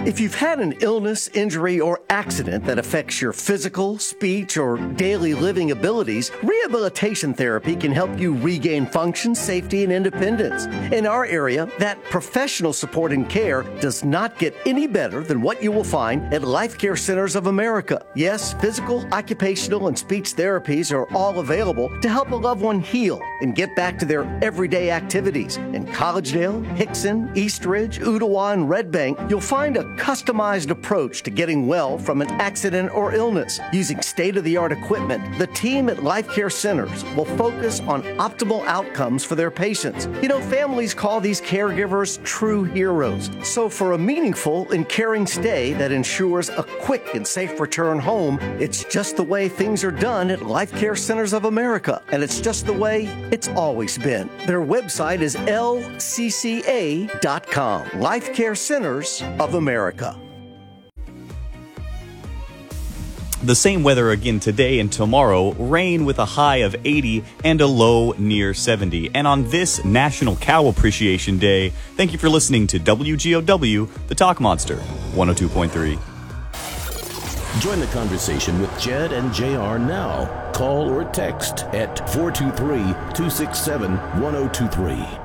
If you've had an illness, injury, or accident that affects your physical, speech, or daily living abilities, rehabilitation therapy can help you regain function, safety, and independence. In our area, that professional support and care does not get any better than what you will find at Life Care Centers of America. Yes, physical, occupational, and speech therapies are all available to help a loved one heal and get back to their everyday activities. In Collegedale, Hickson, Eastridge, Ooltewah, and Red Bank, you'll find a customized approach to getting well from an accident or illness. Using state-of-the-art equipment, the team at Life Care Centers will focus on optimal outcomes for their patients. You know, families call these caregivers true heroes. So for a meaningful and caring stay that ensures a quick and safe return home, it's just the way things are done at Life Care Centers of America. And it's just the way it's always been. Their website is lcca.com. Life Care Centers of America. The same weather again today and tomorrow, rain with a high of 80 and a low near 70. And on this National Cow Appreciation Day, thank you for listening to WGOW, The Talk Monster, 102.3. Join the conversation with Jed and JR now. Call or text at 423-267-1023.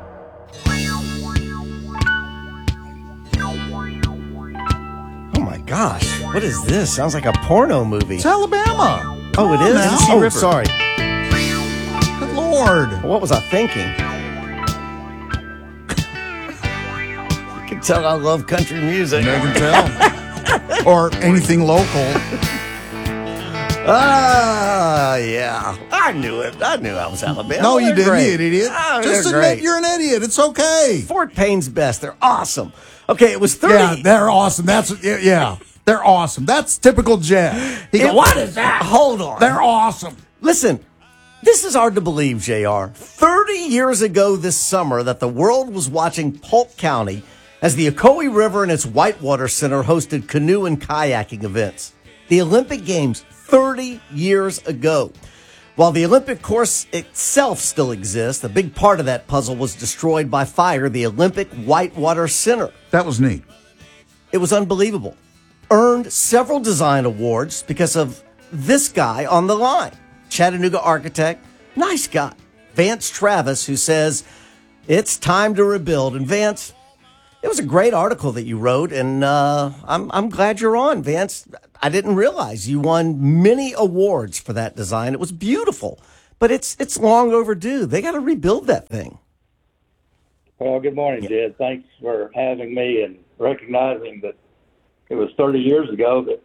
Gosh, what is this? Sounds like a porno movie. It's Alabama. Oh, it is? Oh, River. Sorry. Good Lord. What was I thinking? You can tell I love country music. I can tell. Or anything local. Yeah. I knew it. I knew I was Alabama. No, you didn't, you idiot. Oh, just admit great. you're an idiot. It's okay. Fort Payne's best. They're awesome. Okay, it was 30. Yeah, they're awesome. Yeah, they're awesome. That's typical Jed. What is that? Hold on. They're awesome. Listen, this is hard to believe, JR. 30 years ago this summer that the world was watching Polk County as the Ocoee River and its Whitewater Center hosted canoe and kayaking events. The Olympic Games 30 years ago. While the Olympic course itself still exists, a big part of that puzzle was destroyed by fire, the Olympic Whitewater Center. That was neat. It was unbelievable. Earned several design awards because of this guy on the line. Chattanooga architect, nice guy, Vance Travis, who says, it's time to rebuild. And Vance, it was a great article that you wrote, and I'm glad you're on, Vance. I didn't realize you won many awards for that design. It was beautiful, but it's long overdue. They got to rebuild that thing. Well, good morning, Jed. Thanks for having me and recognizing that it was 30 years ago that,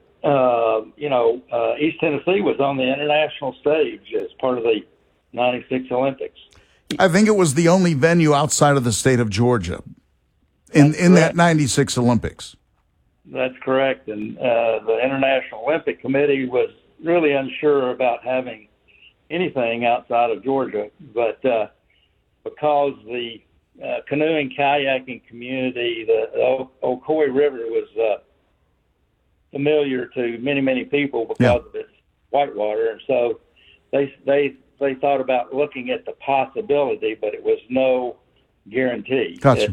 East Tennessee was on the international stage as part of the 96 Olympics. I think it was the only venue outside of the state of Georgia in that 96 Olympics. That's correct. And the International Olympic Committee was really unsure about having anything outside of Georgia. But because the canoeing kayaking community, the Ocoee River was familiar to many, many people because of its whitewater. And so they thought about looking at the possibility, but it was no guarantee. Gotcha.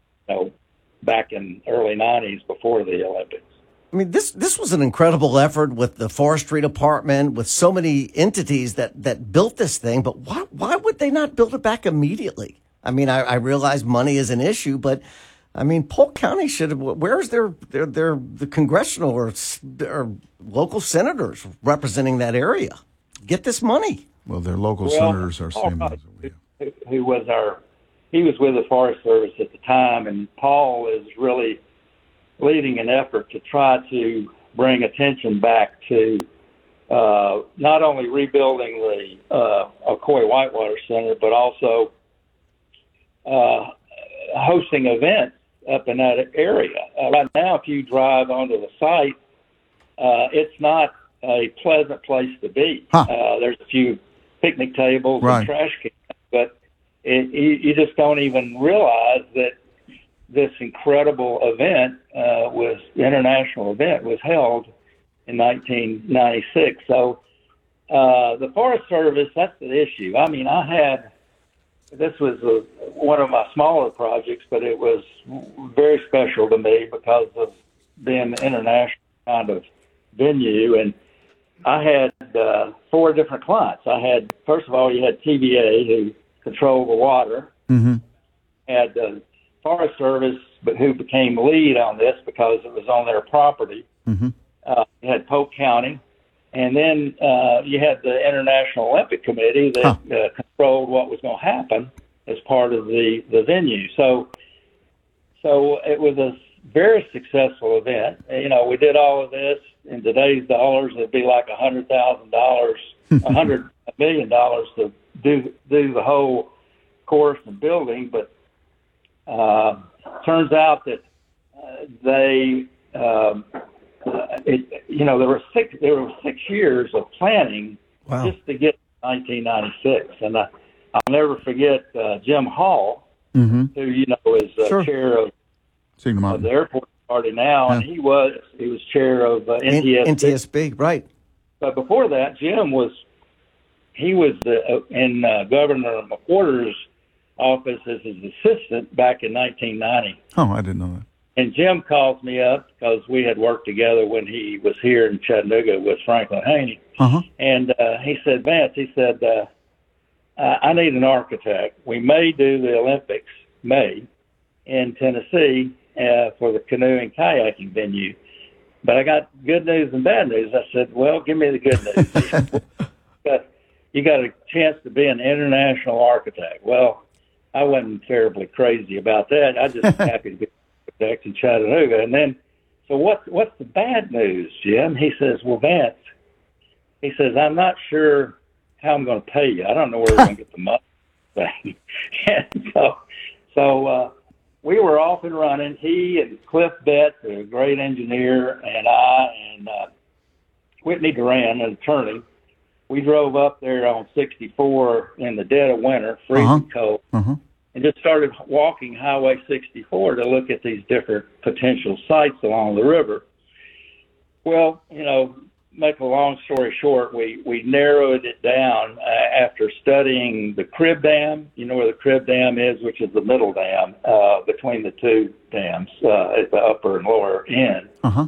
Back in early 90s before the Olympics. I mean, this was an incredible effort with the forestry department, with so many entities that built this thing. But why would they not build it back immediately? I mean, I realize money is an issue, but I mean, Polk County should have. Where's the congressional or local senators representing that area? Get this money. Well, their local senators are same as we. He was with the Forest Service at the time, and Paul is really leading an effort to try to bring attention back to not only rebuilding the Ocoee Whitewater Center, but also hosting events up in that area. Right now, if you drive onto the site, it's not a pleasant place to be. There's a few picnic tables and trash cans, but you just don't even realize that this incredible event international event was held in 1996. So the Forest Service, that's the issue. I mean, this was one of my smaller projects, but it was very special to me because of being an international kind of venue, and I had 4 different clients. First of all, you had TVA, who controlled the water. Mm-hmm. Had Forest Service, but who became lead on this because it was on their property. Mm-hmm. You had Polk County, and then you had the International Olympic Committee that controlled what was going to happen as part of the venue. So it was a very successful event. You know, we did all of this in today's dollars. It'd be like $100,000, $100 million to do the whole course and building, but turns out that there were 6 years of planning just to get 1996, and I'll never forget Jim Hall, who is chair of the airport authority now, and he was chair of NTSB, right? But before that, Jim was in Governor McWhorter's office as his assistant back in 1990. Oh, I didn't know that. And Jim calls me up because we had worked together when he was here in Chattanooga with Franklin Haney. And he said, Vance, I need an architect. We may do the Olympics, in Tennessee for the canoe and kayaking venue. But I got good news and bad news. I said, well, give me the good news. You got a chance to be an international architect. Well, I wasn't terribly crazy about that. I just happy to be an architect in Chattanooga. And then, so what's the bad news, Jim? He says, well, Vance, he says, I'm not sure how I'm going to pay you. I don't know where we're going to get the money. And so we were off and running. He and Cliff Betts, a great engineer, and I and Whitney Duran, an attorney, we drove up there on 64 in the dead of winter, freezing cold, and just started walking Highway 64 to look at these different potential sites along the river. Well, make a long story short, we narrowed it down after studying the Crib Dam. You know where the Crib Dam is, which is the middle dam between the two dams at the upper and lower end.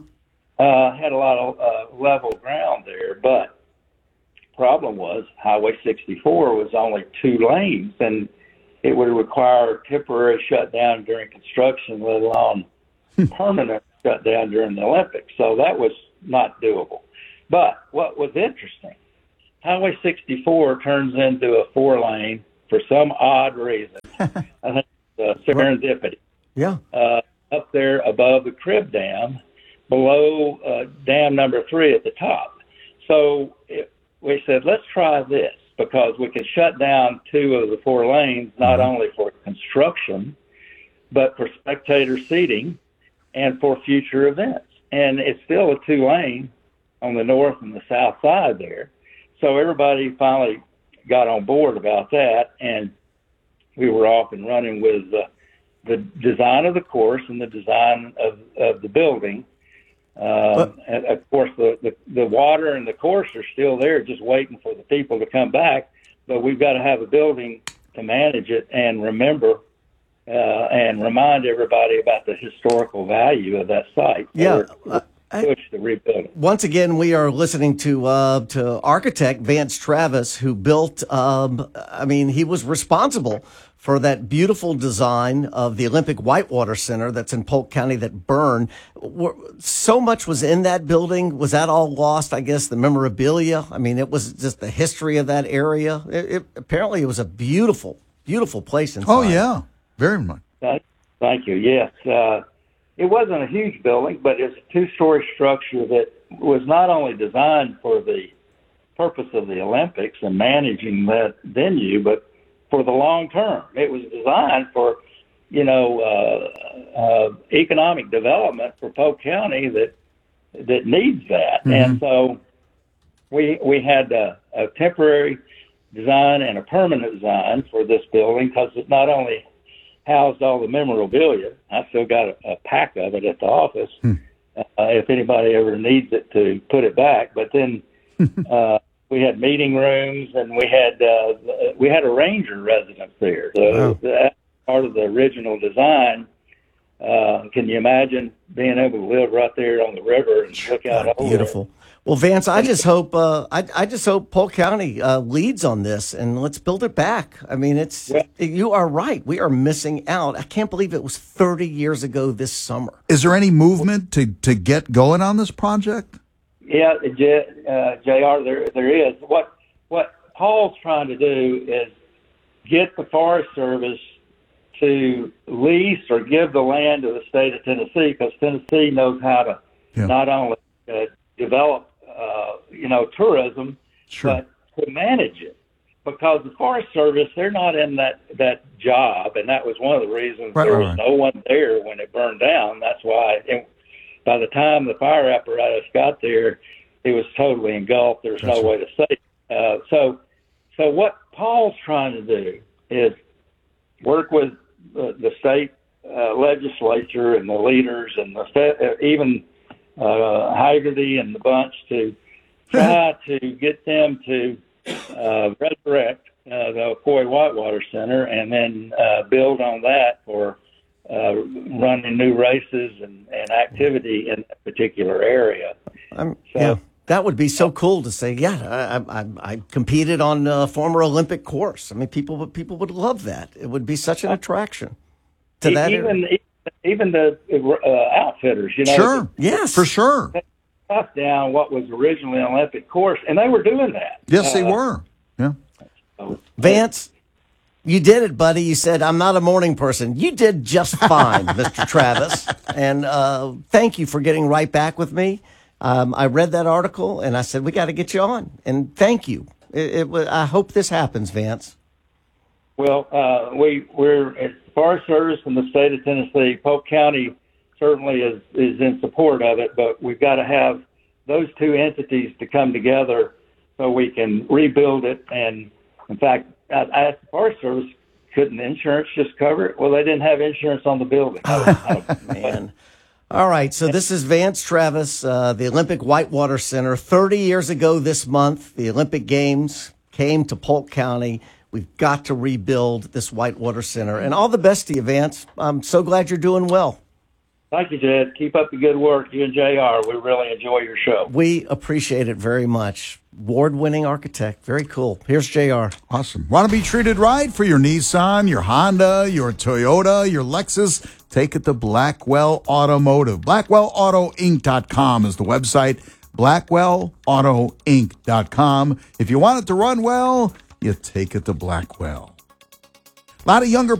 Had a lot of level ground there, but problem was Highway 64 was only 2 lanes, and it would require temporary shutdown during construction, let alone permanent shutdown during the Olympics. So that was not doable. But what was interesting, Highway 64 turns into a 4-lane for some odd reason. I think it's serendipity. Yeah. Up there above the Crib Dam, below dam number 3 at the top. So we said, let's try this, because we can shut down 2 of the 4 lanes, not only for construction, but for spectator seating and for future events. And it's still a 2-lane on the north and the south side there. So everybody finally got on board about that, and we were off and running with the design of the course and the design of the building. And of course, the water and the course are still there, just waiting for the people to come back. But we've got to have a building to manage it and remember and remind everybody about the historical value of that site. Push the rebuilding. Once again, we are listening to architect Vance Travis, who built. He was responsible for that beautiful design of the Olympic Whitewater Center that's in Polk County that burned. So much was in that building. Was that all lost? I guess the memorabilia. I mean, it was just the history of that area. Apparently, it was a beautiful, beautiful place inside. Oh yeah, very much. Thank you. Yes. It wasn't a huge building, but it's a 2-story structure that was not only designed for the purpose of the Olympics and managing that venue, but for the long term. It was designed for, economic development for Polk County that needs that. And so we had a temporary design and a permanent design for this building, because it not only housed all the memorabilia. I still got a pack of it at the office if anybody ever needs it to put it back. But then we had meeting rooms, and we had a ranger residence there. So that's part of the original design. Can you imagine being able to live right there on the river and look out over Beautiful. Well, Vance, I just hope Polk County leads on this, and let's build it back. I mean, you are right. We are missing out. I can't believe it was 30 years ago this summer. Is there any movement to get going on this project? Yeah, JR, there is. What Paul's trying to do is get the Forest Service to lease or give the land to the state of Tennessee, because Tennessee knows how to not only develop, tourism, Sure. but to manage it. Because the Forest Service, they're not in that job, and that was one of the reasons there was no one there when it burned down. That's why by the time the fire apparatus got there, it was totally engulfed. There's no way to save it. So what Paul's trying to do is work with the state legislature and the leaders and even Haggerty and the bunch to try to get them to resurrect the Coy Whitewater Center and then build on that for running new races and activity in that particular area. That would be so cool to say. Yeah, I competed on a former Olympic course. I mean, people would love that. It would be such an attraction to that. Even the outfitters, Sure, yes, for sure. Cut down what was originally an Olympic course, and they were doing that. Yes, they were. Yeah. Vance, you did it, buddy. You said, I'm not a morning person. You did just fine, Mr. Travis. And thank you for getting right back with me. I read that article, and I said, we got to get you on. And thank you. I hope this happens, Vance. Well, we're at Forest Service in the state of Tennessee. Polk County certainly is in support of it, but we've got to have those two entities to come together so we can rebuild it. And, in fact, I asked the Forest Service, couldn't insurance just cover it? Well, they didn't have insurance on the building. Oh, man. All right, so this is Vance Travis, the Olympic Whitewater Center. 30 years ago this month, the Olympic Games came to Polk County. We've got to rebuild this Whitewater Center. And all the best to you, Vance. I'm so glad you're doing well. Thank you, Jed. Keep up the good work. You and JR, we really enjoy your show. We appreciate it very much. Award-winning architect. Very cool. Here's JR. Awesome. Want to be treated right for your Nissan, your Honda, your Toyota, your Lexus? Take it to Blackwell Automotive. BlackwellAutoInc.com is the website. BlackwellAutoInc.com. If you want it to run well, you take it to Blackwell. A lot of younger